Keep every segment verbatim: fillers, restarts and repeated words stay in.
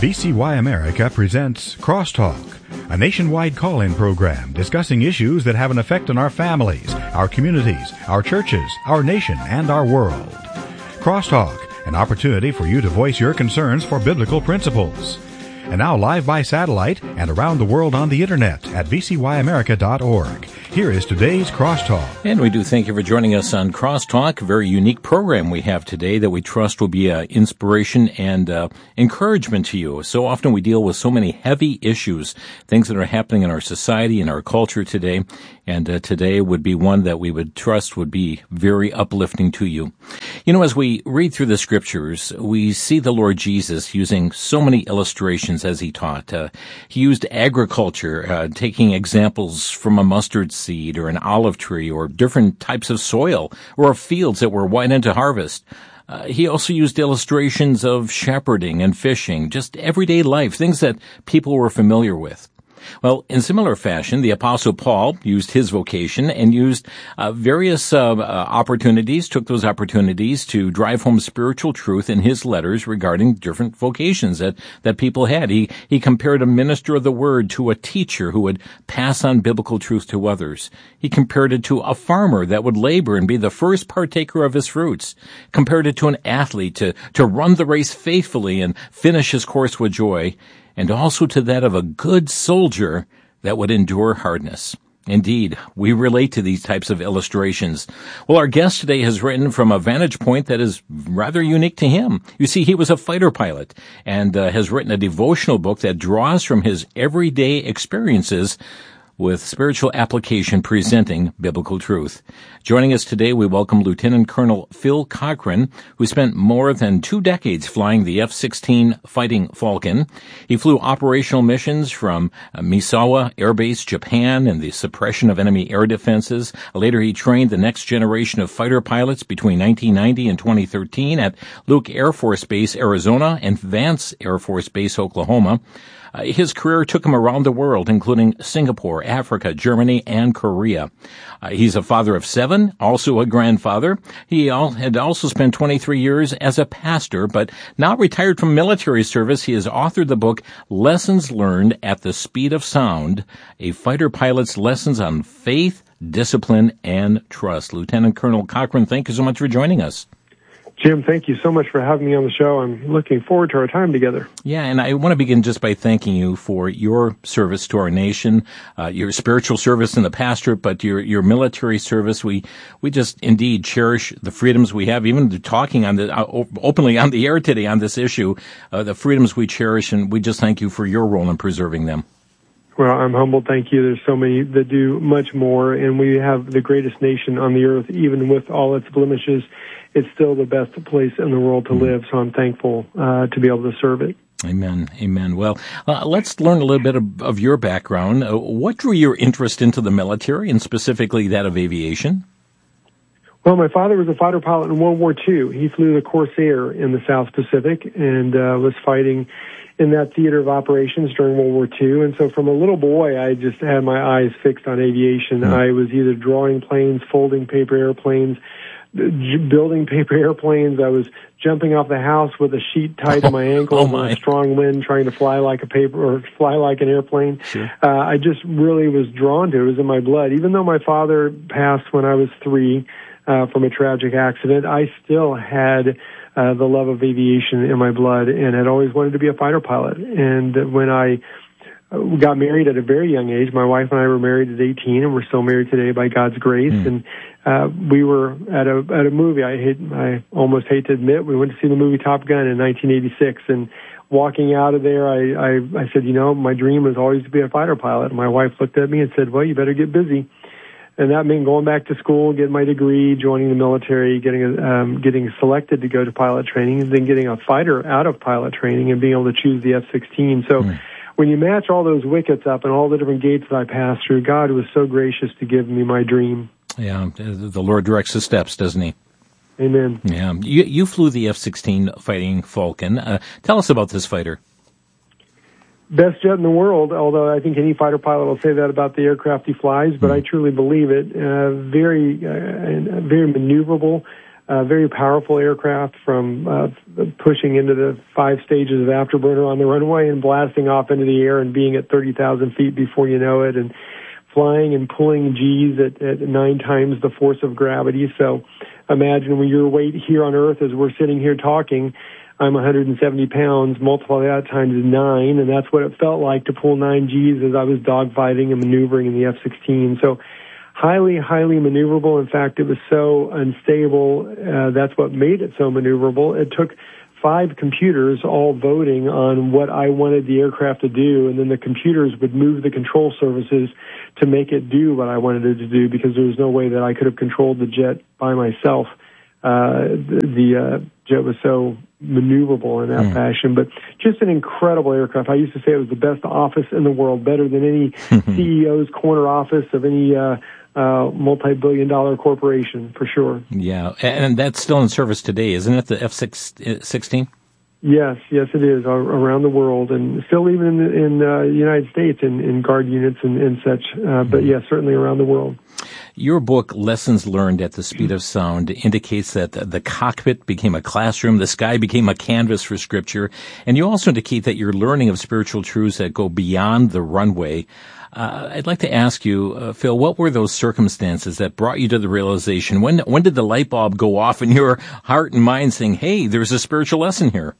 V C Y America presents Crosstalk, a nationwide call-in program discussing issues that have an effect on our families, our communities, our churches, our nation, and our world. Crosstalk, an opportunity for you to voice your concerns for biblical principles. And now live by satellite and around the world on the internet at v c y america dot org. Here is today's Crosstalk. And we do thank you for joining us on Crosstalk, a very unique program we have today that we trust will be uh, inspiration and uh, encouragement to you. So often we deal with so many heavy issues, things that are happening in our society and our culture today, and uh, today would be one that we would trust would be very uplifting to you. You know, as we read through the scriptures, we see the Lord Jesus using so many illustrations as he taught. Uh, he used agriculture, uh, taking examples from a mustard seed or an olive tree or different types of soil or fields that were white into harvest. Uh, he also used illustrations of shepherding and fishing, just everyday life, things that people were familiar with. Well, in similar fashion, the Apostle Paul used his vocation and used uh, various uh, uh, opportunities, took those opportunities to drive home spiritual truth in his letters regarding different vocations that, that people had. He, he compared a minister of the word to a teacher who would pass on biblical truth to others. He compared it to a farmer that would labor and be the first partaker of his fruits. Compared it to an athlete to, to run the race faithfully and finish his course with joy. And also to that of a good soldier that would endure hardness. Indeed, we relate to these types of illustrations. Well, our guest today has written from a vantage point that is rather unique to him. You see, he was a fighter pilot and uh, has written a devotional book that draws from his everyday experiences with spiritual application presenting biblical truth. Joining us today, we welcome Lieutenant Colonel Phil Cochran, who spent more than two decades flying the F sixteen Fighting Falcon. He flew operational missions from uh, Misawa Air Base, Japan, and the suppression of enemy air defenses. Later, he trained the next generation of fighter pilots between nineteen ninety and twenty thirteen at Luke Air Force Base, Arizona, and Vance Air Force Base, Oklahoma. Uh, his career took him around the world, including Singapore, Africa, Germany, and Korea. Uh, he's a father of seven, also a grandfather. He al- had also spent twenty-three years as a pastor, but now retired from military service, he has authored the book Lessons Learned at the Speed of Sound, a fighter pilot's lessons on faith, discipline, and trust. Lieutenant Colonel Cochran, thank you so much for joining us. Jim, thank you so much for having me on the show. I'm looking forward to our time together. Yeah, and I want to begin just by thanking you for your service to our nation, uh, your spiritual service in the pastorate, but your your military service. We we just indeed cherish the freedoms we have, even talking on the uh, openly on the air today on this issue, uh, the freedoms we cherish, and we just thank you for your role in preserving them. Well, I'm humbled. Thank you. There's so many that do much more, and we have the greatest nation on the earth, even with all its blemishes. It's still the best place in the world to live, so I'm thankful uh, to be able to serve it. Amen. Amen. Well, uh, let's learn a little bit of, of your background. Uh, what drew your interest into the military, and specifically that of aviation? Well, my father was a fighter pilot in World War Two. He flew the Corsair in the South Pacific and uh, was fighting in that theater of operations during World War Two. And so from a little boy, I just had my eyes fixed on aviation. Mm-hmm. I was either drawing planes, folding paper airplanes, building paper airplanes. I was jumping off the house with a sheet tied to my ankles oh, in a strong wind, trying to fly like a paper or fly like an airplane. Sure. Uh, I just really was drawn to it. It was in my blood. Even though my father passed when I was three uh, from a tragic accident, I still had uh, the love of aviation in my blood and had always wanted to be a fighter pilot. And when I We got married at a very young age. My wife and I were married at eighteen, and we're still married today by God's grace. Mm. And uh, we were at a at a movie. I hate, I almost hate to admit, we went to see the movie Top Gun in nineteen eighty-six. And walking out of there, I, I I said, you know, my dream was always to be a fighter pilot. And my wife looked at me and said, well, you better get busy. And that meant going back to school, getting my degree, joining the military, getting a, um, getting selected to go to pilot training, and then getting a fighter out of pilot training and being able to choose the F sixteen. So. Mm. When you match all those wickets up and all the different gates that I passed through, God was so gracious to give me my dream. Yeah, the Lord directs his steps, doesn't he? Amen. Yeah, you, you flew the F sixteen Fighting Falcon. Uh, tell us about this fighter. Best jet in the world, although I think any fighter pilot will say that about the aircraft he flies, but mm. I truly believe it. Uh, very, uh, very maneuverable. uh, very powerful aircraft, from uh, pushing into the five stages of afterburner on the runway and blasting off into the air and being at thirty thousand feet before you know it, and flying and pulling G's at, at nine times the force of gravity. So imagine when your weight here on Earth, as we're sitting here talking, I'm one hundred seventy pounds, multiply that times nine, and that's what it felt like to pull nine G's as I was dogfighting and maneuvering in the F sixteen. So highly, highly maneuverable. In fact, it was so unstable. Uh, that's what made it so maneuverable. It took five computers all voting on what I wanted the aircraft to do, and then the computers would move the control surfaces to make it do what I wanted it to do, because there was no way that I could have controlled the jet by myself. Uh, the the uh, jet was so maneuverable in that mm. fashion, but just an incredible aircraft. I used to say it was the best office in the world, better than any C E O's corner office of any uh, uh, multi-billion dollar corporation, for sure. Yeah, and that's still in service today, isn't it, the F sixteen? Yes, yes, it is, around the world, and still even in the in, uh, United States in, in guard units and, and such, uh, but yes, certainly around the world. Your book, Lessons Learned at the Speed of Sound, indicates that the cockpit became a classroom, the sky became a canvas for Scripture, and you also indicate that you're learning of spiritual truths that go beyond the runway. Uh, I'd like to ask you, uh, Phil, what were those circumstances that brought you to the realization? When when did the light bulb go off in your heart and mind saying, hey, there's a spiritual lesson here?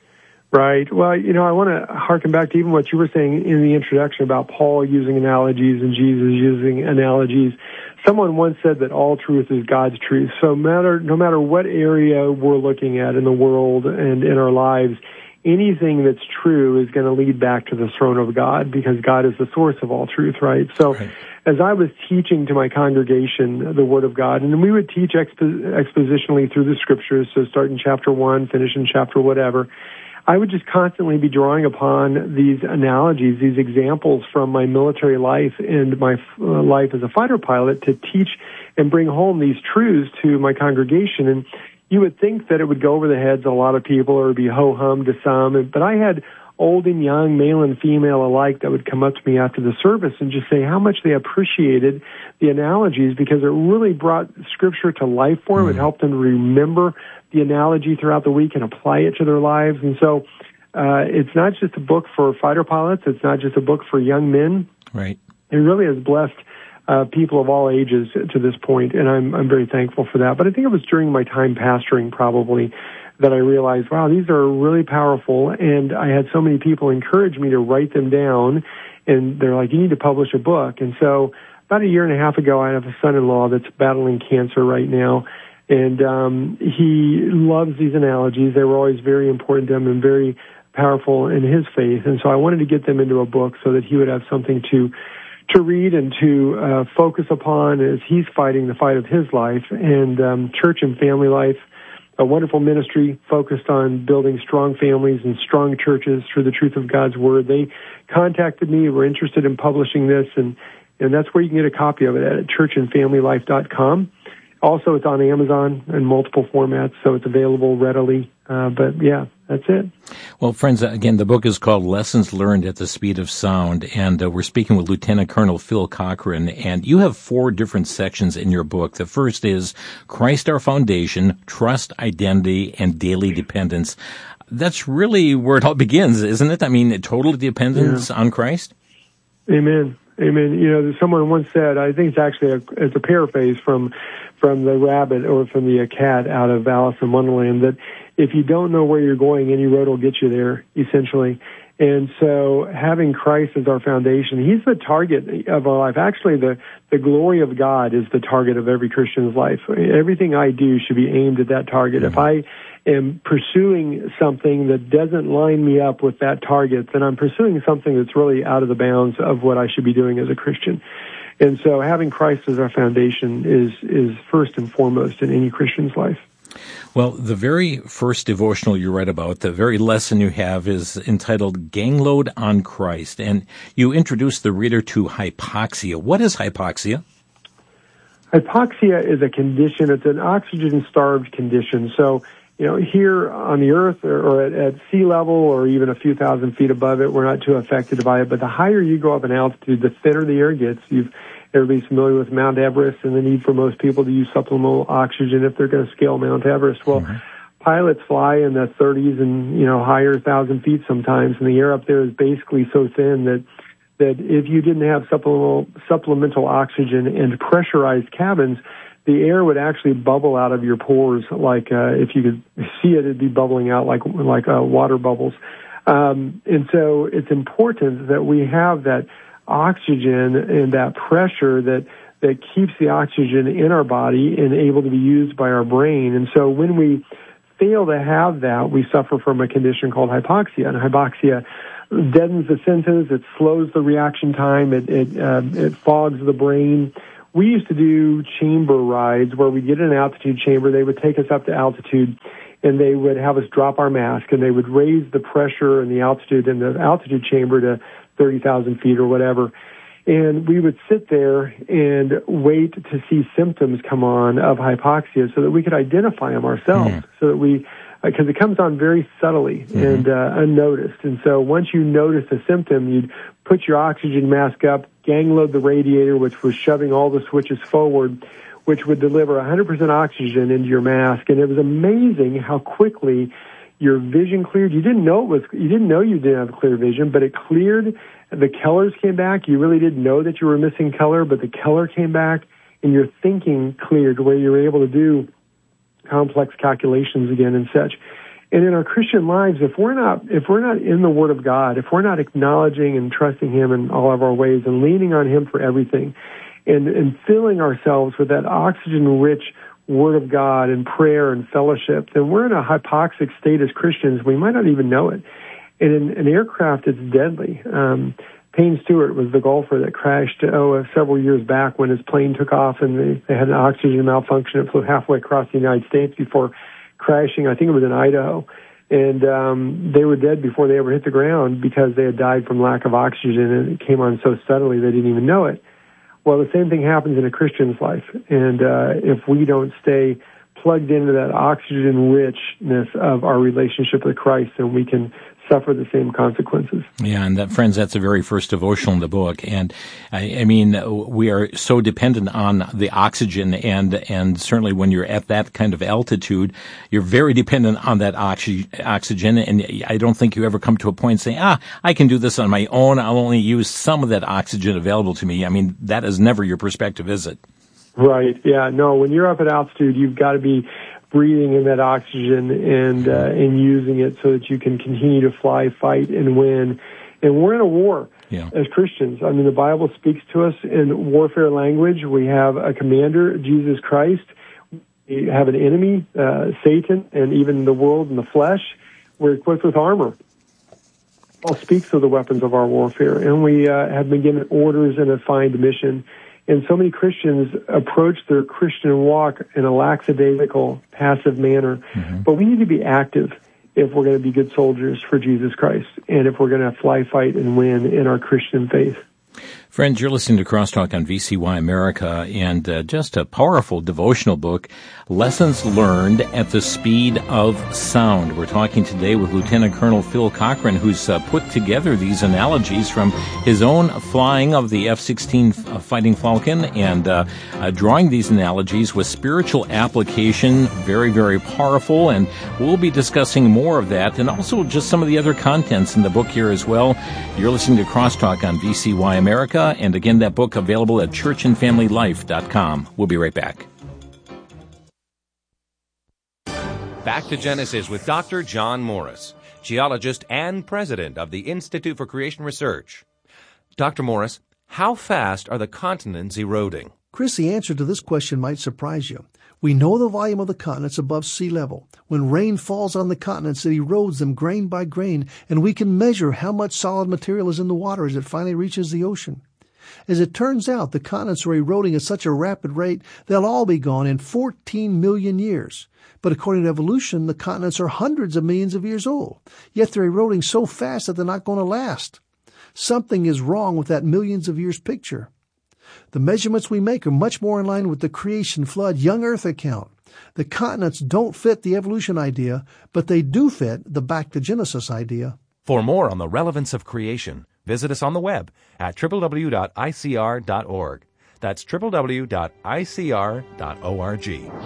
Right. Well, you know, I want to harken back to even what you were saying in the introduction about Paul using analogies and Jesus using analogies. Someone once said that all truth is God's truth. So matter, no matter what area we're looking at in the world and in our lives, anything that's true is going to lead back to the throne of God, because God is the source of all truth, right? So right. As I was teaching to my congregation the Word of God, and we would teach expo- expositionally through the Scriptures, so start in chapter one, finish in chapter whatever, I would just constantly be drawing upon these analogies, these examples from my military life and my uh, life as a fighter pilot to teach and bring home these truths to my congregation. And you would think that it would go over the heads of a lot of people or be ho-hum to some, but I had old and young, male and female alike, that would come up to me after the service and just say how much they appreciated the analogies, because it really brought Scripture to life for them. Mm. It helped them remember the analogy throughout the week and apply it to their lives. And so uh, it's not just a book for fighter pilots. It's not just a book for young men. Right. It really has blessed uh, people of all ages to this point, and I'm I'm very thankful for that. But I think it was during my time pastoring probably that I realized, wow, these are really powerful, and I had so many people encourage me to write them down, and they're like, you need to publish a book. And so about a year and a half ago, I have a son-in-law that's battling cancer right now, and um, he loves these analogies. They were always very important to him and very powerful in his faith, and so I wanted to get them into a book so that he would have something to to read and to uh, focus upon as he's fighting the fight of his life. And um, church and family life, a wonderful ministry focused on building strong families and strong churches through the truth of God's Word. They contacted me, were interested in publishing this, and, and that's where you can get a copy of it at church and family life dot com. Also, it's on Amazon in multiple formats, so it's available readily. Uh, but, yeah, that's it. Well, friends, again, the book is called Lessons Learned at the Speed of Sound, and uh, we're speaking with Lieutenant Colonel Phil Cochran, and you have four different sections in your book. The first is Christ Our Foundation, Trust, Identity, and Daily Dependence. That's really where it all begins, isn't it? I mean, total dependence yeah. on Christ? Amen. Amen. You know, someone once said, I think it's actually a, it's a paraphrase from from the rabbit or from the uh, cat out of Alice in Wonderland, that if you don't know where you're going, any road will get you there, essentially. And so having Christ as our foundation, he's the target of our life. Actually, the, the glory of God is the target of every Christian's life. Everything I do should be aimed at that target. Mm-hmm. If I am pursuing something that doesn't line me up with that target, then I'm pursuing something that's really out of the bounds of what I should be doing as a Christian. And so having Christ as our foundation is is first and foremost in any Christian's life. Well, the very first devotional you read about, the very lesson you have, is entitled Gangload on Christ, and you introduce the reader to hypoxia. What is hypoxia? Hypoxia is a condition. It's an oxygen-starved condition. So, you know, here on the earth or, or at, at sea level or even a few thousand feet above it, we're not too affected by it. But the higher you go up in altitude, the thinner the air gets. You've everybody's familiar with Mount Everest and the need for most people to use supplemental oxygen if they're going to scale Mount Everest. Well, mm-hmm. pilots fly in the thirties and, you know, higher thousand feet sometimes, and the air up there is basically so thin that that if you didn't have supplemental supplemental oxygen and pressurized cabins, the air would actually bubble out of your pores. Like uh, if you could see it, it'd be bubbling out like like uh, water bubbles. Um, and so it's important that we have that oxygen and that pressure that that keeps the oxygen in our body and able to be used by our brain. And so when we fail to have that, we suffer from a condition called hypoxia. And hypoxia deadens the senses, it slows the reaction time, it it, uh, it fogs the brain. We used to do chamber rides where we get in an altitude chamber. They would take us up to altitude, and they would have us drop our mask, and they would raise the pressure and the altitude in the altitude chamber to thirty thousand feet or whatever. And we would sit there and wait to see symptoms come on of hypoxia so that we could identify them ourselves, mm. so that we, because it comes on very subtly mm-hmm. and uh, unnoticed. And so once you notice a symptom, you'd put your oxygen mask up, gang load the radiator, which was shoving all the switches forward, which would deliver one hundred percent oxygen into your mask. And it was amazing how quickly your vision cleared. You didn't know it was, you didn't know you didn't have clear vision, but it cleared. The colors came back. You really didn't know that you were missing color, but the color came back, and your thinking cleared where you were able to do complex calculations again and such. And in our Christian lives, if we're not if we're not in the Word of God, if we're not acknowledging and trusting Him in all of our ways and leaning on Him for everything, and, and filling ourselves with that oxygen-rich Word of God and prayer and fellowship, then we're in a hypoxic state as Christians. We might not even know it. And in an aircraft, it's deadly. Um, Payne Stewart was the golfer that crashed oh, several years back when his plane took off and they, they had an oxygen malfunction. It flew halfway across the United States before crashing. I think it was in Idaho. And um, they were dead before they ever hit the ground because they had died from lack of oxygen, and it came on so suddenly they didn't even know it. Well, the same thing happens in a Christian's life. And uh, if we don't stay plugged into that oxygen richness of our relationship with Christ, then we can suffer the same consequences. Yeah, and that, friends, that's the very first devotional in the book. And I, I mean, we are so dependent on the oxygen, and and certainly when you're at that kind of altitude, you're very dependent on that oxy, oxygen. And I don't think you ever come to a point saying, ah, I can do this on my own. I'll only use some of that oxygen available to me. I mean, that is never your perspective, is it? Right. Yeah. No, when you're up at altitude, you've got to be breathing in that oxygen and uh, and using it so that you can continue to fly, fight, and win. And we're in a war yeah. as Christians. I mean, the Bible speaks to us in warfare language. We have a commander, Jesus Christ. We have an enemy, uh, Satan, and even the world and the flesh. We're equipped with armor. Paul speaks of the weapons of our warfare, and we uh, have been given orders and a defined mission. And so many Christians approach their Christian walk in a lackadaisical, passive manner. Mm-hmm. But we need to be active if we're going to be good soldiers for Jesus Christ and if we're going to fly, fight, and win in our Christian faith. Friends, you're listening to Crosstalk on V C Y America, and uh, just a powerful devotional book, Lessons Learned at the Speed of Sound. We're talking today with Lieutenant Colonel Phil Cochran, who's uh, put together these analogies from his own flying of the F sixteen Fighting Falcon and uh, uh, drawing these analogies with spiritual application. Very, very powerful, and we'll be discussing more of that and also just some of the other contents in the book here as well. You're listening to Crosstalk on V C Y America. And again, that book available at church and family life dot com. We'll be right back. Back to Genesis with Doctor John Morris, geologist and president of the Institute for Creation Research. Doctor Morris, how fast are the continents eroding? Chris, the answer to this question might surprise you. We know the volume of the continents above sea level. When rain falls on the continents, it erodes them grain by grain, and we can measure how much solid material is in the water as it finally reaches the ocean. As it turns out, the continents are eroding at such a rapid rate, they'll all be gone in fourteen million years. But according to evolution, the continents are hundreds of millions of years old. Yet they're eroding so fast that they're not going to last. Something is wrong with that millions of years picture. The measurements we make are much more in line with the creation, flood, young earth account. The continents don't fit the evolution idea, but they do fit the back to Genesis idea. For more on the relevance of creation, visit us on the web at w w w dot i c r dot org. That's w w w dot i c r dot org.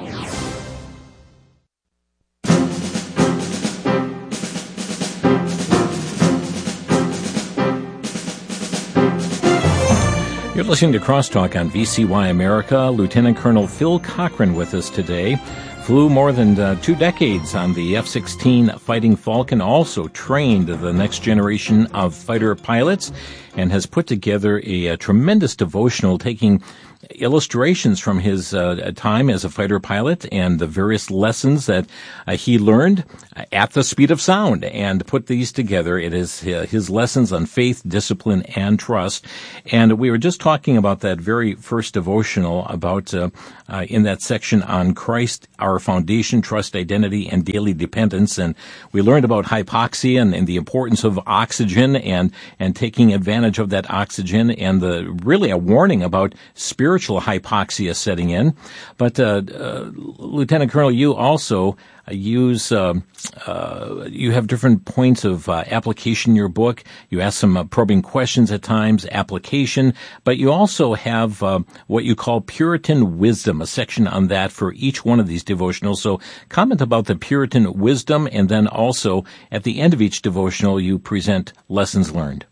You're listening to Crosstalk on V C Y America. Lieutenant Colonel Phil Cochran with us today. Flew more than uh, two decades on the F sixteen Fighting Falcon, also trained the next generation of fighter pilots, and has put together a, a tremendous devotional taking illustrations from his uh, time as a fighter pilot and the various lessons that uh, he learned at the speed of sound, and put these together. It is his lessons on faith, discipline, and trust. And we were just talking about that very first devotional about uh, uh, in that section on Christ, our foundation, trust, identity, and daily dependence. And we learned about hypoxia and, and the importance of oxygen and and taking advantage of that oxygen, and the really a warning about spiritual Spiritual hypoxia setting in. But, uh, uh, Lieutenant Colonel, you also uh, use, uh, uh, you have different points of uh, application in your book. You ask some uh, probing questions at times, application, but you also have uh, what you call Puritan wisdom, a section on that for each one of these devotionals. So comment about the Puritan wisdom, and then also at the end of each devotional, you present lessons learned.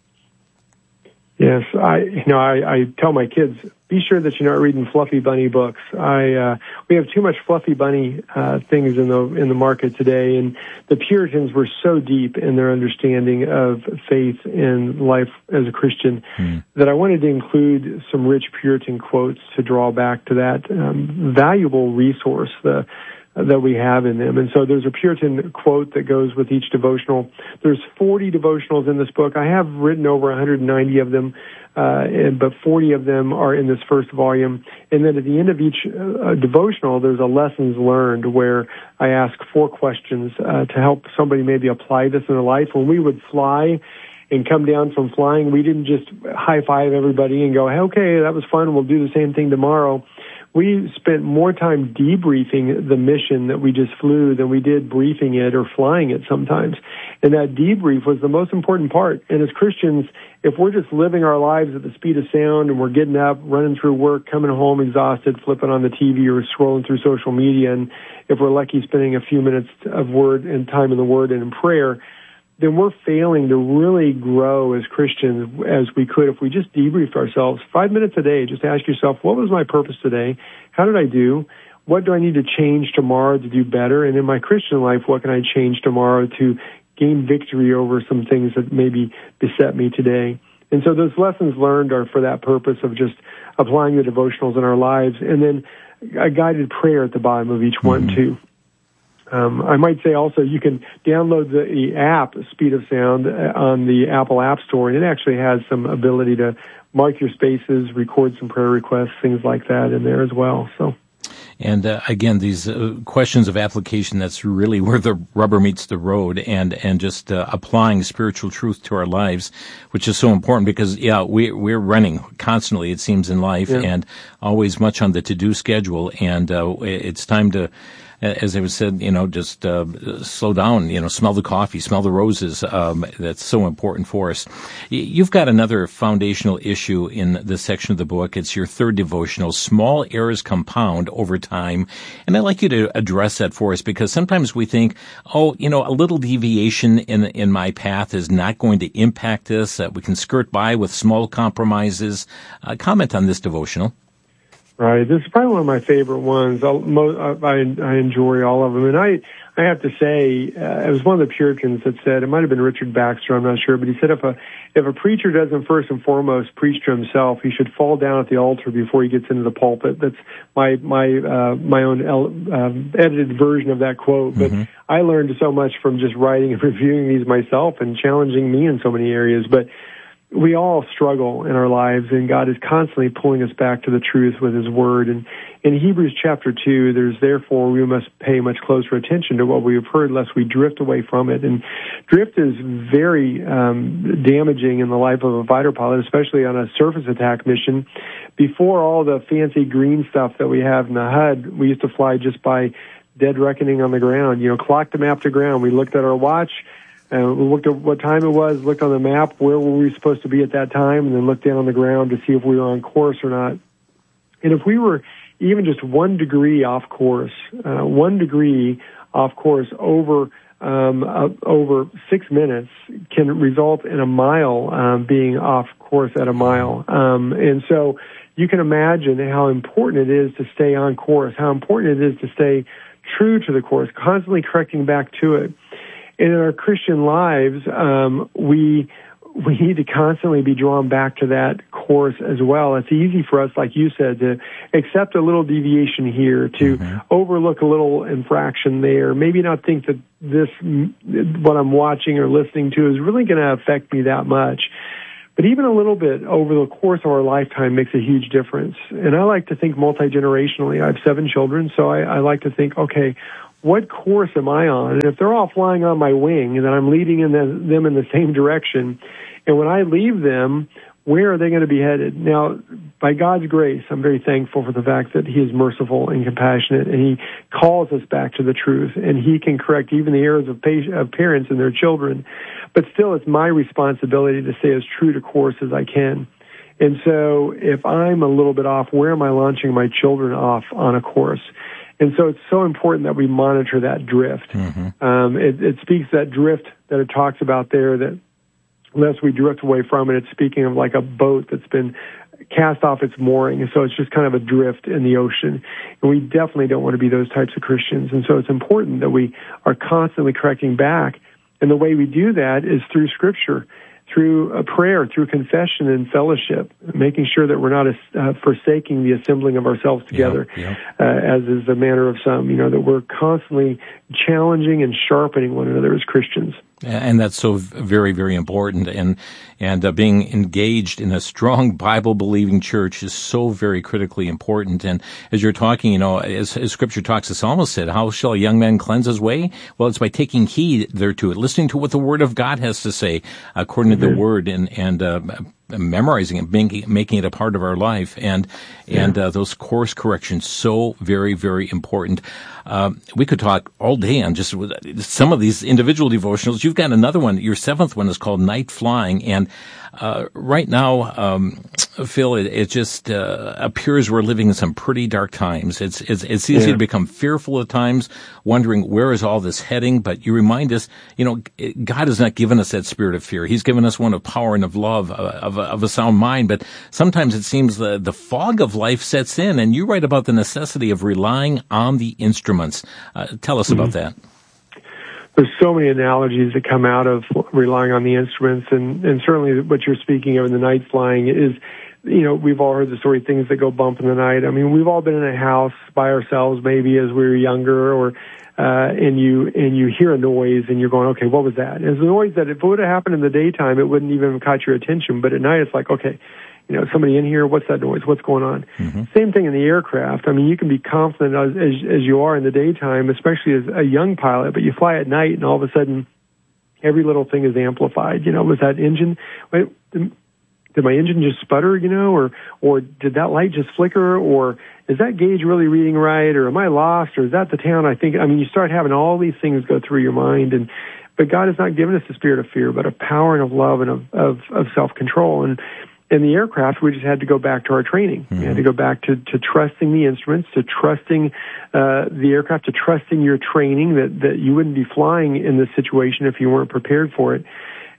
Yes, I, you know, I, I tell my kids, be sure that you're not reading fluffy bunny books. I, uh, we have too much fluffy bunny, uh, things in the, in the market today. And the Puritans were so deep in their understanding of faith and life as a Christian mm. that I wanted to include some rich Puritan quotes to draw back to that, um, valuable resource, the, that we have in them. And so there's a Puritan quote that goes with each devotional. There's forty devotionals in this book. I have written over one hundred ninety of them, uh, and, but forty of them are in this first volume. And then at the end of each uh, devotional, there's a lessons learned where I ask four questions uh, to help somebody maybe apply this in their life. When we would fly and come down from flying, we didn't just high-five everybody and go, hey, okay, that was fun, we'll do the same thing tomorrow. We spent more time debriefing the mission that we just flew than we did briefing it or flying it sometimes. And that debrief was the most important part. And as Christians, if we're just living our lives at the speed of sound and we're getting up, running through work, coming home exhausted, flipping on the T V or scrolling through social media, and if we're lucky spending a few minutes of word and time in the Word and in prayer, then we're failing to really grow as Christians as we could if we just debriefed ourselves. Five minutes a day, just ask yourself, what was my purpose today? How did I do? What do I need to change tomorrow to do better? And in my Christian life, what can I change tomorrow to gain victory over some things that maybe beset me today? And so those lessons learned are for that purpose of just applying the devotionals in our lives. And then a guided prayer at the bottom of each one, mm-hmm. too. Um, I might say also you can download the, the app Speed of Sound on the Apple App Store, and it actually has some ability to mark your spaces, record some prayer requests, things like that in there as well. So. And uh, again, these uh, questions of application, that's really where the rubber meets the road, and, and just uh, applying spiritual truth to our lives, which is so important because, yeah, we, we're running constantly, it seems, in life, yeah. and always much on the to-do schedule, and uh, it's time to, as I was said, you know, just uh, slow down, you know, smell the coffee, smell the roses. Um, that's so important for us. You've got another foundational issue in this section of the book. It's your third devotional, Small Errors Compound Over Time. And I'd like you to address that for us, because sometimes we think, oh, you know, a little deviation in in my path is not going to impact this. Uh, we can skirt by with small compromises. Uh, comment on this devotional. Right. This is probably one of my favorite ones. I'll, mo- I, I enjoy all of them. And I, I have to say, uh, it was one of the Puritans that said, it might have been Richard Baxter, I'm not sure, but he said if a, if a preacher doesn't first and foremost preach to himself, he should fall down at the altar before he gets into the pulpit. That's my, my, uh, my own um, edited version of that quote. But mm-hmm. I learned so much from just writing and reviewing these myself and challenging me in so many areas. But we all struggle in our lives, and God is constantly pulling us back to the truth with His Word. And in Hebrews chapter two, there's therefore we must pay much closer attention to what we have heard, lest we drift away from it. And drift is very um, damaging in the life of a fighter pilot, especially on a surface attack mission. Before all the fancy green stuff that we have in the H U D, we used to fly just by dead reckoning on the ground. You know, clocked the map to ground. We looked at our watch. Uh, we looked at what time it was, looked on the map, where were we supposed to be at that time, and then looked down on the ground to see if we were on course or not. And if we were even just one degree off course, uh, one degree off course over um, uh, over six minutes can result in a mile um, being off course at a mile. Um, and so you can imagine how important it is to stay on course, how important it is to stay true to the course, constantly correcting back to it. And in our Christian lives, um, we we need to constantly be drawn back to that course as well. It's easy for us, like you said, to accept a little deviation here, to mm-hmm. overlook a little infraction there, maybe not think that this, what I'm watching or listening to, is really going to affect me that much. But even a little bit over the course of our lifetime makes a huge difference. And I like to think multi-generationally. I have seven children, so I, I like to think, okay, what course am I on? And if they're all flying on my wing, and then I'm leading in the, them in the same direction, and when I leave them, where are they going to be headed? Now, by God's grace, I'm very thankful for the fact that He is merciful and compassionate, and He calls us back to the truth, and He can correct even the errors of, pa- of parents and their children. But still, it's my responsibility to stay as true to course as I can. And so if I'm a little bit off, where am I launching my children off on a course? And so it's so important that we monitor that drift. Mm-hmm. Um, it, it speaks that drift that it talks about there, that lest we drift away from it. It's speaking of like a boat that's been cast off its mooring. And so it's just kind of a drift in the ocean. And we definitely don't want to be those types of Christians. And so it's important that we are constantly correcting back. And the way we do that is through Scripture, through a prayer, through confession and fellowship, making sure that we're not uh, forsaking the assembling of ourselves together, yeah, yeah. Uh, as is the manner of some, you know, that we're constantly challenging and sharpening one another as Christians. And that's so very, very important. And and uh, being engaged in a strong Bible-believing church is so very critically important. And as you're talking, you know, as, as Scripture talks, the psalmist said, how shall a young man cleanse his way? Well, it's by taking heed thereto it, listening to what the Word of God has to say according mm-hmm. to the Word, and, and uh, memorizing it, making, making it a part of our life. And and yeah. uh, those course corrections, so very, very important. Uh, we could talk all day on just some of these individual devotionals. You've got another one. Your seventh one is called Night Flying. And uh, right now, um, Phil, it, it just uh, appears we're living in some pretty dark times. It's it's, it's easy yeah. to become fearful at times, wondering where is all this heading. But you remind us, you know, God has not given us that spirit of fear. He's given us one of power and of love, of, of, of a sound mind. But sometimes it seems the, the fog of life sets in. And you write about the necessity of relying on the instruments. Uh, tell us mm-hmm. about that. There's so many analogies that come out of relying on the instruments, and, and certainly what you're speaking of in the night flying is, you know, we've all heard the story, things that go bump in the night. I mean, we've all been in a house by ourselves maybe as we were younger, or uh, and you and you hear a noise and you're going, okay, what was that? And it's a noise that if it would have happened in the daytime, it wouldn't even have caught your attention, but at night it's like, okay, you know, somebody in here, what's that noise? What's going on? Mm-hmm. Same thing in the aircraft. I mean, you can be confident as, as, as you are in the daytime, especially as a young pilot, but you fly at night and all of a sudden every little thing is amplified. You know, was that engine, wait, did my engine just sputter, you know, or, or did that light just flicker, or is that gauge really reading right, or am I lost, or is that the town I think? I mean, you start having all these things go through your mind, and but God has not given us the spirit of fear, but of power and of love and of, of, of self-control. And in the aircraft, we just had to go back to our training. Mm-hmm. We had to go back to, to trusting the instruments, to trusting uh, the aircraft, to trusting your training, that, that you wouldn't be flying in this situation if you weren't prepared for it.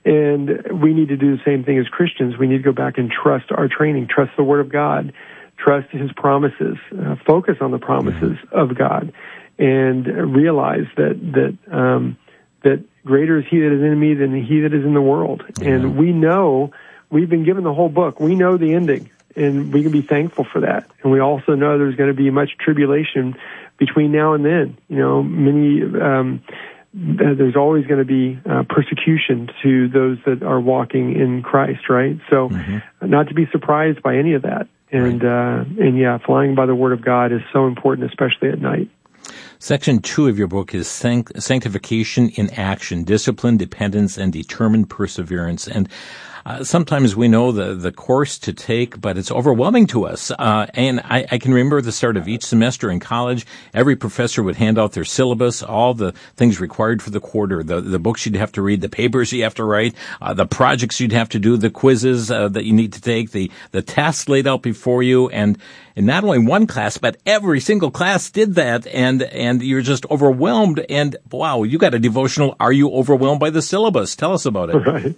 And we need to do the same thing as Christians. We need to go back and trust our training, trust the Word of God, trust His promises, uh, focus on the promises mm-hmm. of God, and realize that that um, that greater is He that is in me than He that is in the world. Mm-hmm. And we know. We've been given the whole book. We know the ending, and we can be thankful for that. And we also know there's going to be much tribulation between now and then. You know, many, um, there's always going to be uh, persecution to those that are walking in Christ, right? So mm-hmm. not to be surprised by any of that. And, right. uh, and yeah, flying by the Word of God is so important, especially at night. Section two of your book is Sanct- Sanctification in Action, Discipline, Dependence, and Determined Perseverance. And uh, sometimes we know the, the course to take, but it's overwhelming to us. Uh, and I, I can remember the start of each semester in college, every professor would hand out their syllabus, all the things required for the quarter, the, the books you'd have to read, the papers you have to write, uh, the projects you'd have to do, the quizzes uh, that you need to take, the, the tasks laid out before you. And, and not only one class, but every single class did that. And, and you're just overwhelmed. And wow, you got a devotional. Are you overwhelmed by the syllabus? Tell us about it. Right.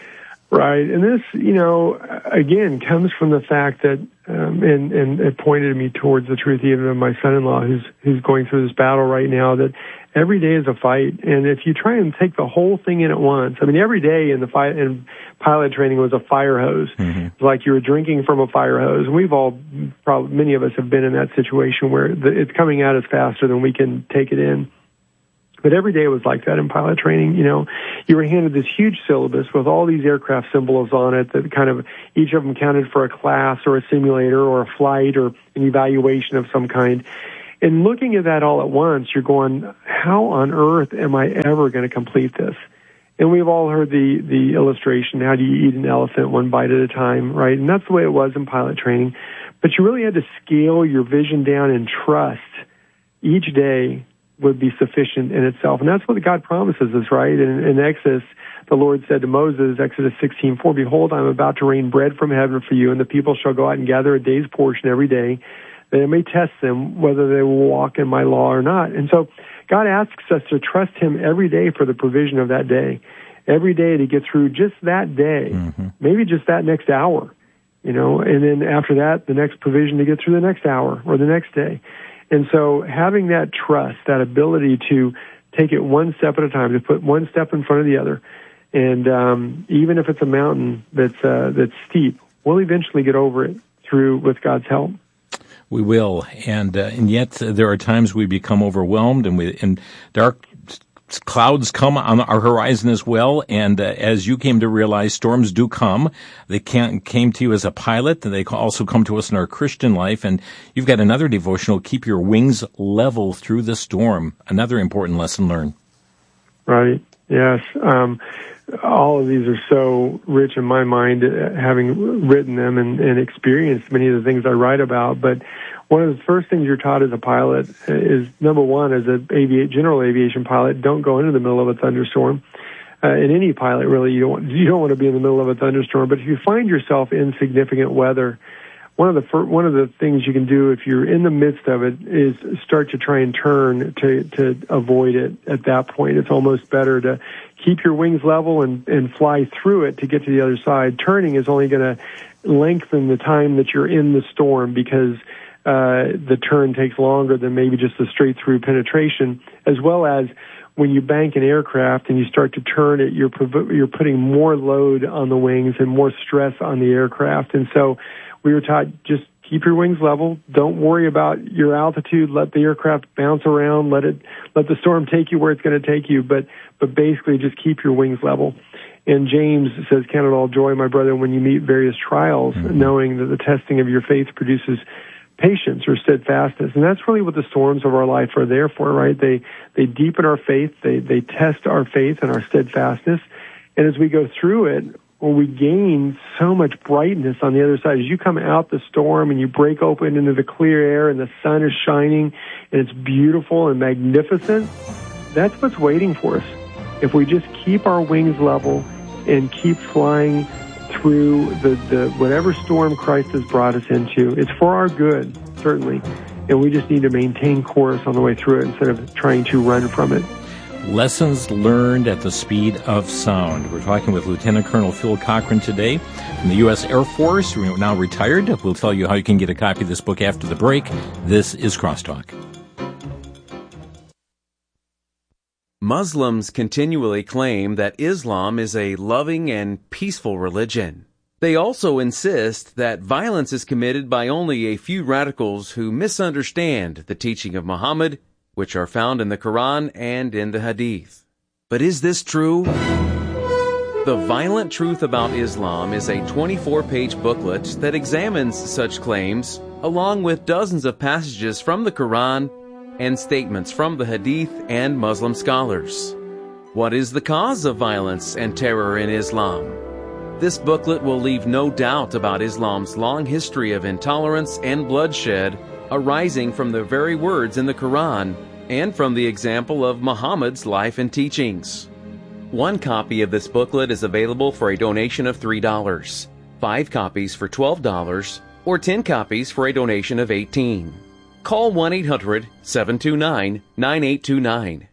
Right. And this, you know, again, comes from the fact that, um, and, and it pointed me towards the truth even of my son-in-law who's, who's going through this battle right now, that every day is a fight. And if you try and take the whole thing in at once, I mean, every day in the fight, in pilot training was a fire hose. Mm-hmm. It's like you were drinking from a fire hose. And we've all, probably, many of us have been in that situation where the, it's coming at us faster than we can take it in. But every day was like that in pilot training. You know, you were handed this huge syllabus with all these aircraft symbols on it that kind of, each of them counted for a class or a simulator or a flight or an evaluation of some kind. And looking at that all at once, you're going, how on earth am I ever going to complete this? And we've all heard the, the illustration, how do you eat an elephant one bite at a time, right? And that's the way it was in pilot training. But you really had to scale your vision down and trust each day would be sufficient in itself. And that's what God promises us, right? In, in Exodus, the Lord said to Moses, Exodus sixteen four, behold, I'm about to rain bread from heaven for you, and the people shall go out and gather a day's portion every day, that it may test them whether they will walk in my law or not. And so God asks us to trust him every day for the provision of that day, every day to get through just that day, mm-hmm. maybe just that next hour, you know, and then after that, the next provision to get through the next hour or the next day. And so having that trust, that ability to take it one step at a time, to put one step in front of the other, and um, even if it's a mountain that's uh, that's steep, we'll eventually get over it through with God's help. We will, and uh, and yet uh, there are times we become overwhelmed, and we and dark clouds come on our horizon as well. And uh, as you came to realize, storms do come. They can, came to you as a pilot, and they also come to us in our Christian life. And you've got another devotional, Keep Your Wings Level Through the Storm. Another important lesson learned. Right. Yes. Um, all of these are so rich in my mind, uh, having written them and, and experienced many of the things I write about. But one of the first things you're taught as a pilot is, number one, as an avi- general aviation pilot, don't go into the middle of a thunderstorm. Uh, in any pilot, really, you don't, you don't want to be in the middle of a thunderstorm. But if you find yourself in significant weather, one of the fir- one of the things you can do if you're in the midst of it is start to try and turn to to avoid it. At that point, it's almost better to keep your wings level and, and fly through it to get to the other side. Turning is only going to lengthen the time that you're in the storm because Uh, the turn takes longer than maybe just a straight through penetration, as well as when you bank an aircraft and you start to turn it, you're you're putting more load on the wings and more stress on the aircraft. And so we were taught, just keep your wings level. Don't worry about your altitude. Let the aircraft bounce around. Let it let the storm take you where it's going to take you. But but basically, just keep your wings level. And James says, count it all joy, my brother, when you meet various trials, mm-hmm. knowing that the testing of your faith produces patience or steadfastness. And that's really what the storms of our life are there for, right? They they deepen our faith, they they test our faith and our steadfastness. And as we go through it, well, we gain so much brightness on the other side. As you come out the storm and you break open into the clear air and the sun is shining and it's beautiful and magnificent, that's what's waiting for us. If we just keep our wings level and keep flying through the, the whatever storm Christ has brought us into. It's for our good, certainly, and we just need to maintain course on the way through it instead of trying to run from it. Lessons learned at the speed of sound. We're talking with Lieutenant Colonel Phil Cochran today from the U S Air Force, now retired. We'll tell you how you can get a copy of this book after the break. This is Crosstalk. Muslims continually claim that Islam is a loving and peaceful religion. They also insist that violence is committed by only a few radicals who misunderstand the teaching of Muhammad, which are found in the Quran and in the Hadith. But is this true? The Violent Truth About Islam is a twenty-four page booklet that examines such claims, along with dozens of passages from the Quran and statements from the Hadith and Muslim scholars. What is the cause of violence and terror in Islam? This booklet will leave no doubt about Islam's long history of intolerance and bloodshed arising from the very words in the Quran and from the example of Muhammad's life and teachings. One copy of this booklet is available for a donation of three dollars, five copies for twelve dollars, or ten copies for a donation of eighteen dollars. Call one eight hundred, seven two nine, nine eight two nine.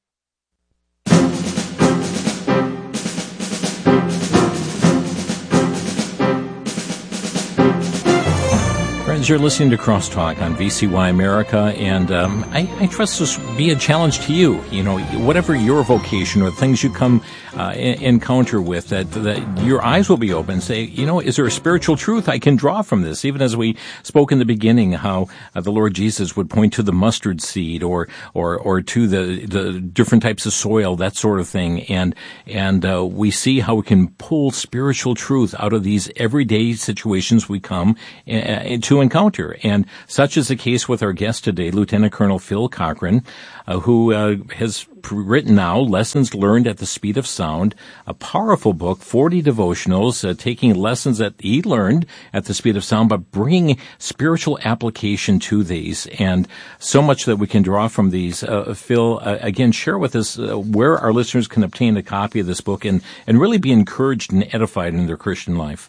Friends, you're listening to Crosstalk on V C Y America, and um, I, I trust this will be a challenge to you. You know, whatever your vocation or things you come uh, encounter with, that, that your eyes will be open and say, you know, is there a spiritual truth I can draw from this? Even as we spoke in the beginning, how uh, the Lord Jesus would point to the mustard seed or or or to the the different types of soil, that sort of thing, and and uh, we see how we can pull spiritual truth out of these everyday situations we come uh, to encounter. And such is the case with our guest today, Lieutenant Colonel Phil Cochran, uh, who uh, has written now Lessons Learned at the Speed of Sound, a powerful book, forty devotionals, uh, taking lessons that he learned at the speed of sound, but bringing spiritual application to these, and so much that we can draw from these. Uh, Phil, uh, again, share with us uh, where our listeners can obtain a copy of this book and, and really be encouraged and edified in their Christian life.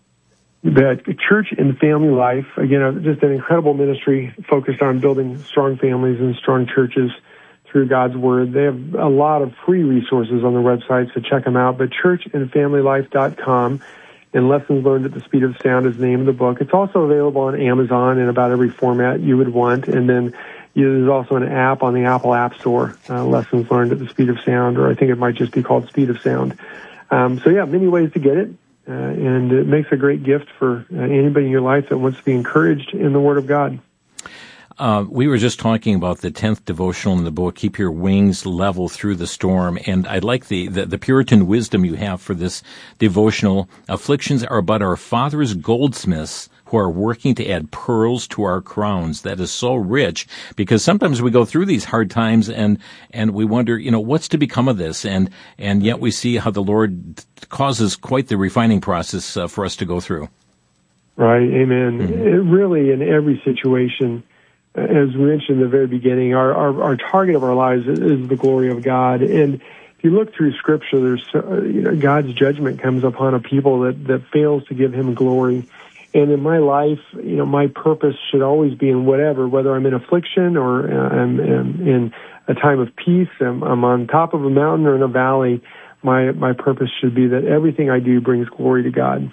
The Church and Family Life, again, just an incredible ministry focused on building strong families and strong churches through God's Word. They have a lot of free resources on their website, so check them out. But church and family life dot com, and Lessons Learned at the Speed of Sound is the name of the book. It's also available on Amazon in about every format you would want. And then you know, there's also an app on the Apple App Store, uh, Lessons Learned at the Speed of Sound, or I think it might just be called Speed of Sound. Um, so, yeah, many ways to get it. Uh, and it makes a great gift for uh, anybody in your life that wants to be encouraged in the Word of God. Uh, we were just talking about the tenth devotional in the book, Keep Your Wings Level Through the Storm, and I like the, the, the Puritan wisdom you have for this devotional. Afflictions are but our Father's goldsmiths who are working to add pearls to our crowns. That is so rich, because sometimes we go through these hard times and, and we wonder, you know, what's to become of this? And, and yet we see how the Lord causes quite the refining process uh, for us to go through. Right. Amen. Mm-hmm. It really, in every situation, as we mentioned in the very beginning, our, our, our target of our lives is the glory of God. And if you look through Scripture, there's uh, you know, God's judgment comes upon a people that, that fails to give Him glory. And in my life, you know, my purpose should always be in whatever, whether I'm in affliction or I'm, I'm in a time of peace, I'm, I'm on top of a mountain or in a valley, my, my purpose should be that everything I do brings glory to God.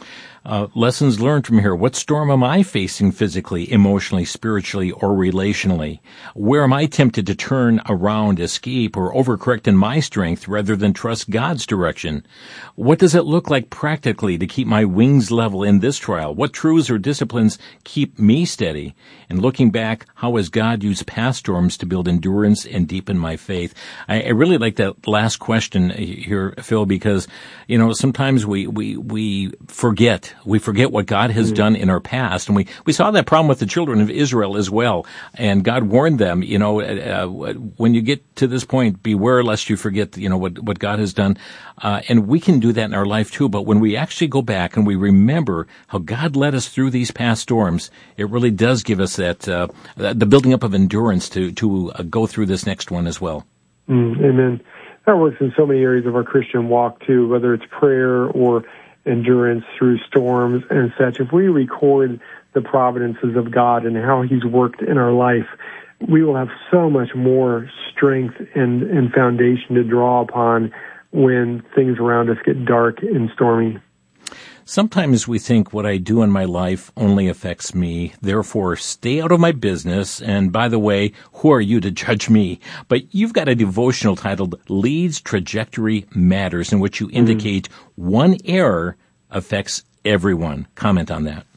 Uh, lessons learned from here. What storm am I facing physically, emotionally, spiritually, or relationally? Where am I tempted to turn around, escape, or overcorrect in my strength rather than trust God's direction? What does it look like practically to keep my wings level in this trial? What truths or disciplines keep me steady? And looking back, how has God used past storms to build endurance and deepen my faith? I, I really like that last question here, Phil, because, you know, sometimes we, we, we forget We forget what God has done in our past. And we, we saw that problem with the children of Israel as well. And God warned them, you know, uh, when you get to this point, beware lest you forget, you know, what, what God has done. Uh, and we can do that in our life too. But when we actually go back and we remember how God led us through these past storms, it really does give us that, uh, the building up of endurance to, to uh, go through this next one as well. Mm, amen. That works in so many areas of our Christian walk too, whether it's prayer or endurance through storms and such. If we record the providences of God and how He's worked in our life, we will have so much more strength and, and foundation to draw upon when things around us get dark and stormy. Sometimes we think what I do in my life only affects me, therefore stay out of my business, and by the way, who are you to judge me? But you've got a devotional titled Lead's Trajectory Matters, in which you indicate mm-hmm. one error affects everyone. Comment on that.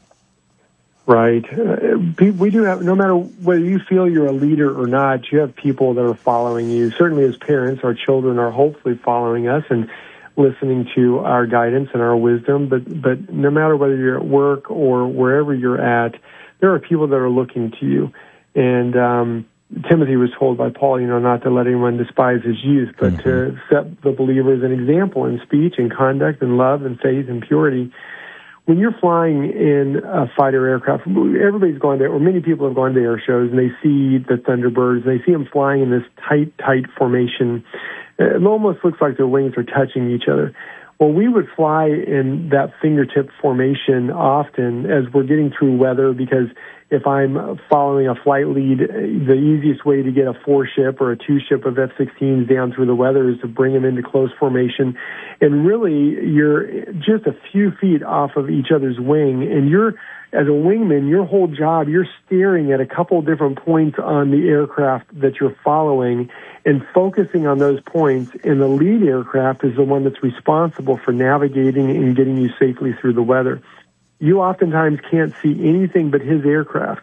Right. Uh, we do have, no matter whether you feel you're a leader or not, you have people that are following you. Certainly as parents, our children are hopefully following us and listening to our guidance and our wisdom, but but no matter whether you're at work or wherever you're at, there are people that are looking to you. And um, Timothy was told by Paul, you know, not to let anyone despise his youth, but mm-hmm. to set the believer as an example in speech and conduct and love and faith and purity. When you're flying in a fighter aircraft, everybody's gone there, or many people have gone to air shows, and they see the Thunderbirds, and they see them flying in this tight, tight formation. It almost looks like their wings are touching each other. Well, we would fly in that fingertip formation often as we're getting through weather, because if I'm following a flight lead, the easiest way to get a four-ship or a two-ship of F sixteens down through the weather is to bring them into close formation. And really, you're just a few feet off of each other's wing, and you're, as a wingman, your whole job, you're staring at a couple different points on the aircraft that you're following and focusing on those points, and the lead aircraft is the one that's responsible for navigating and getting you safely through the weather. You oftentimes can't see anything but his aircraft.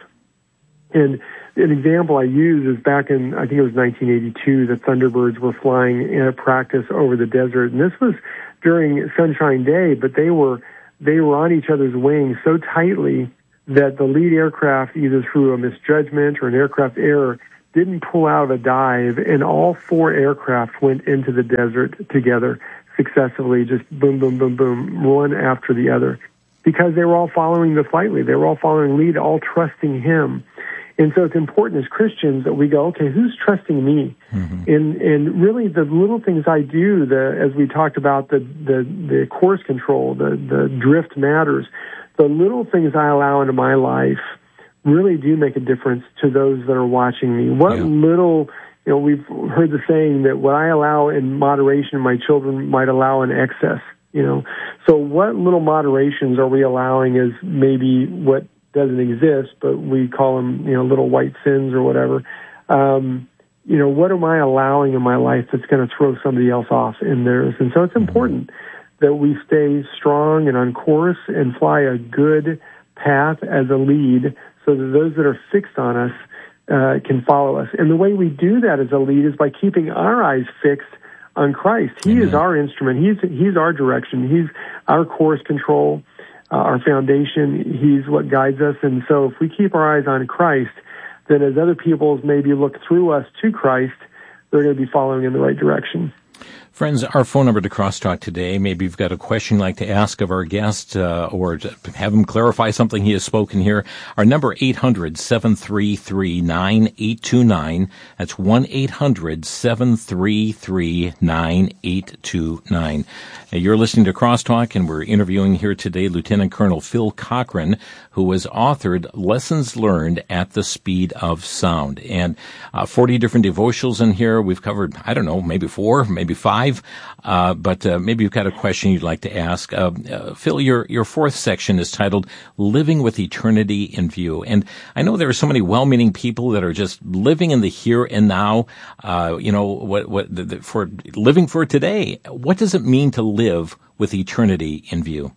And an example I use is back in, I think it was nineteen eighty-two, the Thunderbirds were flying in a practice over the desert. And this was during Sunshine Day, but they were they were on each other's wings so tightly that the lead aircraft, either through a misjudgment or an aircraft error, didn't pull out of a dive, and all four aircraft went into the desert together successively, just boom, boom, boom, boom, one after the other, because they were all following the flight lead. They were all following lead, all trusting him. And so it's important as Christians that we go, okay, who's trusting me? Mm-hmm. And and really the little things I do, the as we talked about, the, the, the course control, the, the drift matters, the little things I allow into my life really do make a difference to those that are watching me. What yeah. little, you know, we've heard the saying that what I allow in moderation, my children might allow in excess, you know. So what little moderations are we allowing is maybe what doesn't exist, but we call them, you know, little white sins or whatever. Um, you know, what am I allowing in my life that's going to throw somebody else off in theirs? And so it's important that we stay strong and on course and fly a good path as a lead, so that those that are fixed on us uh, can follow us. And the way we do that as a lead is by keeping our eyes fixed on Christ. He Amen. Is our instrument. He's He's our direction. He's our course control, uh, our foundation. He's what guides us. And so if we keep our eyes on Christ, then as other people maybe look through us to Christ, they're going to be following in the right direction. Friends, our phone number to Crosstalk today, maybe you've got a question you'd like to ask of our guest uh, or to have him clarify something he has spoken here. Our number, eight hundred, seven three three, nine eight two nine. That's one eight hundred, seven three three, nine eight two nine. You're listening to Crosstalk, and we're interviewing here today Lieutenant Colonel Phil Cochran, who has authored Lessons Learned at the Speed of Sound. And uh, forty different devotionals in here. We've covered, I don't know, maybe four, maybe five. Uh, but uh, maybe you've got a question you'd like to ask. Uh, uh, Phil, your your fourth section is titled Living with Eternity in View. And I know there are so many well-meaning people that are just living in the here and now, uh, you know, what what the, the, for living for today. What does it mean to live with eternity in view?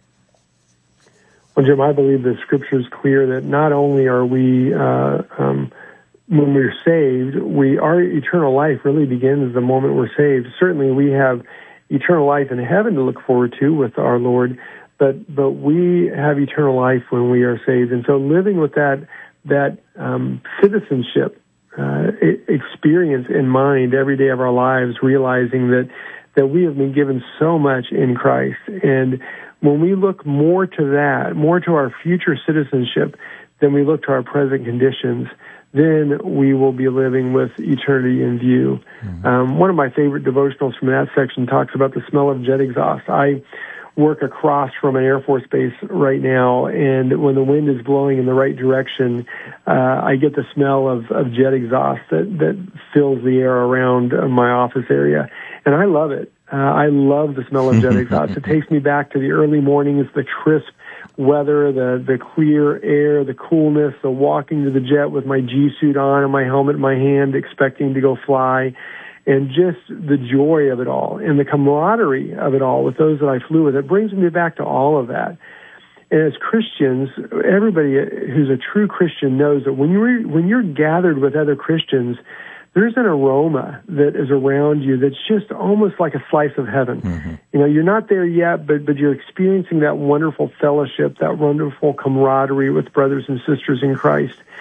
Well, Jim, I believe the Scripture is clear that not only are we uh, um, when we're saved, we our eternal life really begins the moment we're saved. Certainly, we have eternal life in heaven to look forward to with our Lord, but but we have eternal life when we are saved. And so, living with that that um, citizenship uh, experience in mind every day of our lives, realizing that that we have been given so much in Christ, and when we look more to that, more to our future citizenship than we look to our present conditions, then we will be living with eternity in view. Mm-hmm. Um, one of my favorite devotionals from that section talks about the smell of jet exhaust. I work across from an Air Force base right now, and when the wind is blowing in the right direction, uh, I get the smell of, of jet exhaust that, that fills the air around my office area, and I love it. Uh, I love the smell of jet exhaust. It takes me back to the early mornings, the crisp weather, the, the clear air, the coolness, the walking to the jet with my G suit on and my helmet in my hand, expecting to go fly, and just the joy of it all and the camaraderie of it all with those that I flew with. It brings me back to all of that. And as Christians, everybody who's a true Christian knows that when you're, when you're gathered with other Christians, there's an aroma that is around you that's just almost like a slice of heaven. Mm-hmm. You know, you're not there yet, but, but you're experiencing that wonderful fellowship, that wonderful camaraderie with brothers and sisters in Christ.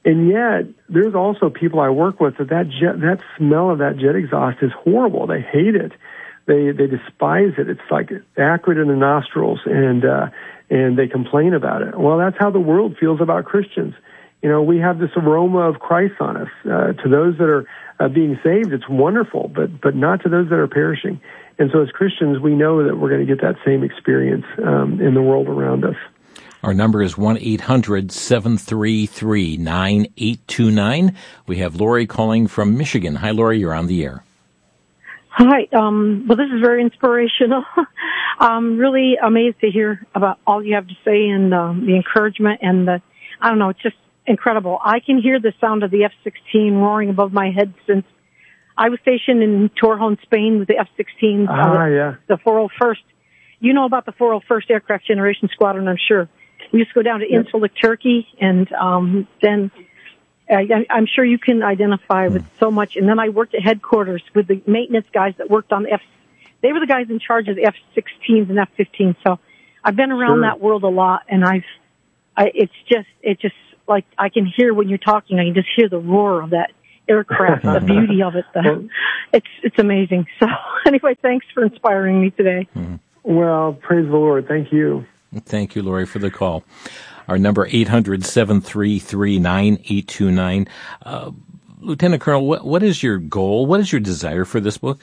And yet, there's also people I work with that that, jet, that smell of that jet exhaust is horrible. They hate it. They they despise it. It's like acrid in the nostrils, and uh, and they complain about it. Well, that's how the world feels about Christians. You know, we have this aroma of Christ on us. Uh, to those that are uh, being saved, it's wonderful, but but not to those that are perishing. And so as Christians, we know that we're going to get that same experience um, in the world around us. Our number is one eight hundred seven three three nine eight two nine. We have Lori calling from Michigan. Hi, Lori, you're on the air. Hi. Um, well, this is very inspirational. I'm really amazed to hear about all you have to say and um, the encouragement and the, I don't know, it's just incredible. I can hear the sound of the F sixteen roaring above my head since I was stationed in Torrejon, Spain with the F sixteen, ah, uh, yeah. the four oh first. You know about the four oh first Aircraft Generation Squadron, I'm sure. We used to go down to yep. Incirlik, Turkey, and um, then uh, I'm sure you can identify with so much. And then I worked at headquarters with the maintenance guys that worked on the F. They were the guys in charge of the F sixteens and F fifteens. So I've been around sure. that world a lot, and I've. I, it's just, it just like I can hear when you're talking. I can just hear the roar of that aircraft, the beauty of it. The, it's it's amazing. So anyway, thanks for inspiring me today. Well, praise the Lord. Thank you. Thank you, Lori, for the call. Our number, eight hundred seven three three nine eight two nine. Uh, Lieutenant Colonel, what, what is your goal? What is your desire for this book?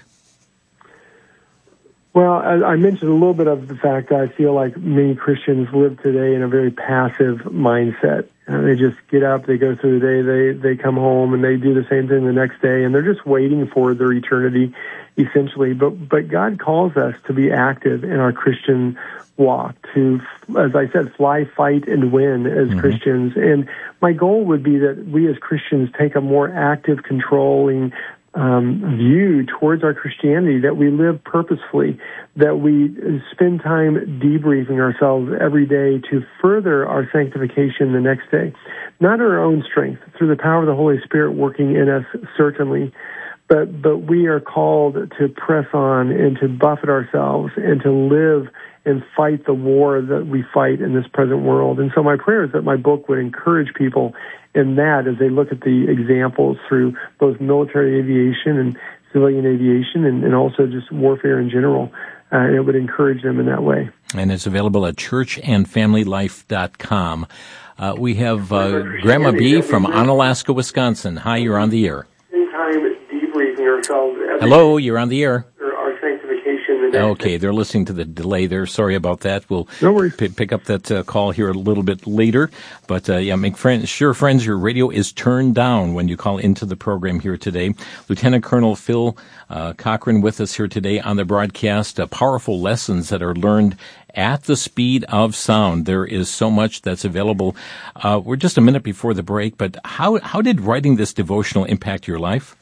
Well, I, I mentioned a little bit of the fact that I feel like many Christians live today in a very passive mindset. Uh, they just get up, they go through the day, they, they come home, and they do the same thing the next day, and they're just waiting for their eternity, essentially. But, but God calls us to be active in our Christian walk, to, as I said, fly, fight, and win as mm-hmm. Christians. And my goal would be that we as Christians take a more active, controlling um, view towards our Christianity, that we live purposefully, that we spend time debriefing ourselves every day to further our sanctification the next day. Not in our own strength, through the power of the Holy Spirit working in us, certainly, but, but we are called to press on and to buffet ourselves and to live and fight the war that we fight in this present world. And so my prayer is that my book would encourage people in that as they look at the examples through both military aviation and civilian aviation and, and also just warfare in general. Uh, and it would encourage them in that way. And it's available at church and family life dot com. Uh, we have uh, Grandma B from Onalaska, Wisconsin. Hi, you're on the air. Time debriefing ourselves. Hello, you're on the air. sanctification. Okay, they're listening to the delay there. Sorry about that. We'll no worries. P- pick up that uh, call here a little bit later. But uh, yeah, make friends. Sure, friends, your radio is turned down when you call into the program here today. Lieutenant Colonel Phil uh, Cochran with us here today on the broadcast. Uh, powerful lessons that are learned at the speed of sound. There is so much that's available. Uh, we're just a minute before the break, but how how did writing this devotional impact your life?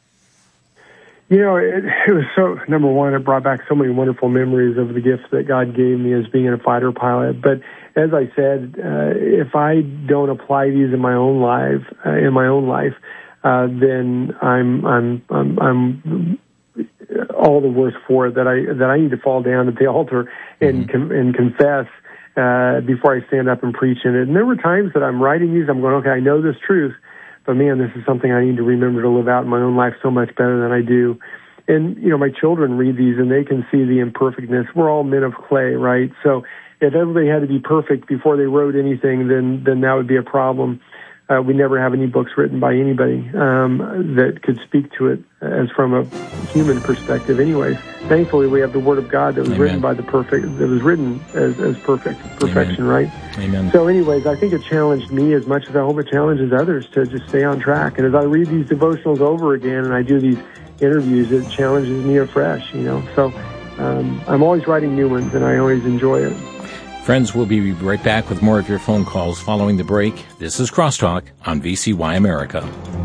You know, it, it was so, number one, it brought back so many wonderful memories of the gifts that God gave me as being a fighter pilot. But as I said, uh, if I don't apply these in my own life, uh, in my own life, uh, then I'm, I'm, I'm, I'm all the worse for it, that I, that I need to fall down at the altar and, mm-hmm. com- and confess, uh, before I stand up and preach in it. And there were times that I'm writing these, I'm going, okay, I know this truth, but man, this is something I need to remember to live out in my own life so much better than I do. And, you know, my children read these and they can see the imperfectness. We're all men of clay, right? So if everybody had to be perfect before they wrote anything, then, then that would be a problem. Uh, we never have any books written by anybody um, that could speak to it as from a human perspective anyways. Thankfully, we have the Word of God that was Amen. written by the perfect, that was written as, as perfect, perfection, Amen. right? Amen. So anyways, I think it challenged me as much as I hope it challenges others to just stay on track. And as I read these devotionals over again and I do these interviews, it challenges me afresh, you know. So um, I'm always writing new ones and I always enjoy it. Friends, we'll be right back with more of your phone calls following the break. This is Crosstalk on V C Y America.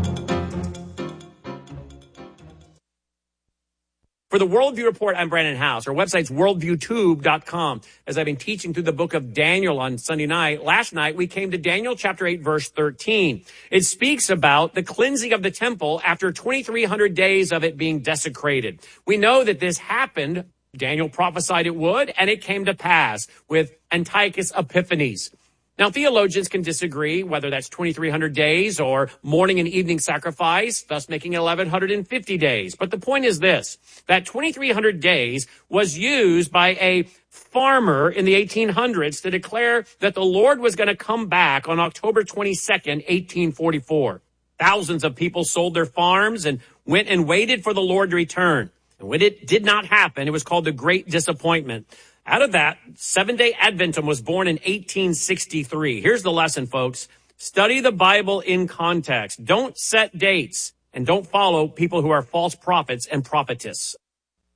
For the Worldview Report, I'm Brandon House. Our website's worldview tube dot com. As I've been teaching through the book of Daniel on Sunday night, last night we came to Daniel chapter eight, verse thirteen. It speaks about the cleansing of the temple after twenty-three hundred days of it being desecrated. We know that this happened. Daniel prophesied it would, and it came to pass with Antiochus Epiphanes. Now, theologians can disagree whether that's twenty-three hundred days or morning and evening sacrifice, thus making it eleven fifty days. But the point is this, that twenty-three hundred days was used by a farmer in the eighteen hundreds to declare that the Lord was going to come back on October twenty-second, eighteen forty-four. Thousands of people sold their farms and went and waited for the Lord to return. And when it did not happen, it was called the Great Disappointment. Out of that, Seventh-day Adventism was born in eighteen sixty-three. Here's the lesson, folks. Study the Bible in context. Don't set dates, and don't follow people who are false prophets and prophetess.